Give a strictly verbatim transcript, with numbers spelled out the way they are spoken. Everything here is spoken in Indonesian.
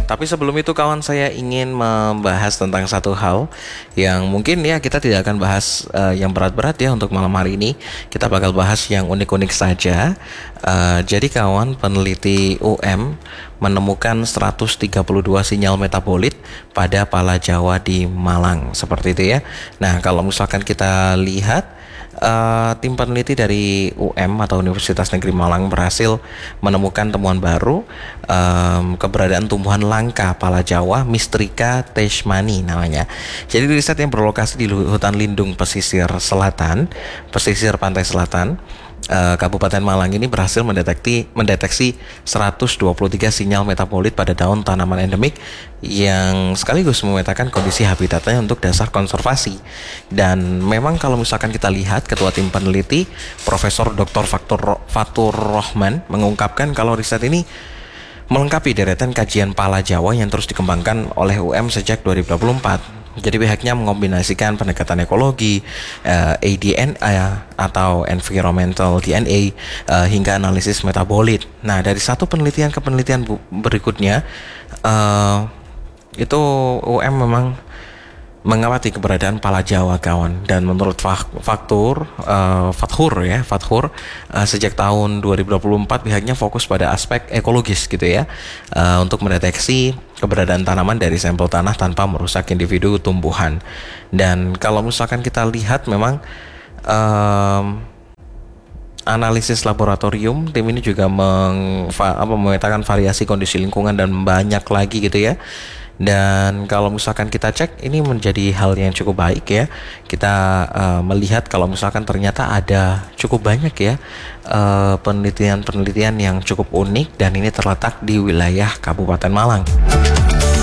tapi sebelum itu kawan, saya ingin membahas tentang satu hal yang mungkin ya kita tidak akan bahas uh, yang berat-berat ya untuk malam hari ini. Kita bakal bahas yang unik-unik saja. Uh, jadi kawan, peneliti U M menemukan seratus tiga puluh dua sinyal metabolit pada pala Jawa di Malang. Seperti itu ya. Nah, kalau misalkan kita lihat, Uh, tim peneliti dari U M atau Universitas Negeri Malang berhasil menemukan temuan baru, um, keberadaan tumbuhan langka pala Jawa Mistrika teichmanni namanya. Jadi riset yang berlokasi di hutan lindung pesisir selatan, pesisir pantai selatan, Uh, Kabupaten Malang ini berhasil mendeteksi mendeteksi seratus dua puluh tiga sinyal metabolit pada daun tanaman endemik yang sekaligus memetakan kondisi habitatnya untuk dasar konservasi. Dan memang kalau misalkan kita lihat, ketua tim peneliti Profesor Doktor Fatur Fatur Rohman mengungkapkan kalau riset ini melengkapi deretan kajian pala Jawa yang terus dikembangkan oleh U M sejak dua ribu dua puluh empat. Jadi pihaknya mengombinasikan pendekatan ekologi, uh, A D N A atau environmental D N A, uh, hingga analisis metabolit. Nah, dari satu penelitian ke penelitian bu- berikutnya, uh, itu U M memang mengamati keberadaan pala Jawa kawan, dan menurut Faktur uh, Fathur ya Fathur uh, sejak tahun dua ribu dua puluh empat pihaknya fokus pada aspek ekologis gitu ya, uh, untuk mendeteksi keberadaan tanaman dari sampel tanah tanpa merusak individu tumbuhan. Dan kalau misalkan kita lihat memang um, analisis laboratorium, tim ini juga meng, apa, memetakan variasi kondisi lingkungan dan banyak lagi gitu ya. Dan kalau misalkan kita cek, ini menjadi hal yang cukup baik ya. Kita uh, melihat kalau misalkan ternyata ada cukup banyak ya uh, penelitian-penelitian yang cukup unik, dan ini terletak di wilayah Kabupaten Malang.